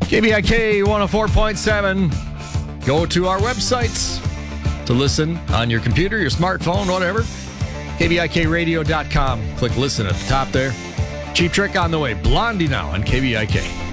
KBIK 104.7. Go to our websites to listen on your computer, your smartphone, whatever. KBIKradio.com. Click listen at the top there. Cheap Trick on the way. Blondie now on KBIK.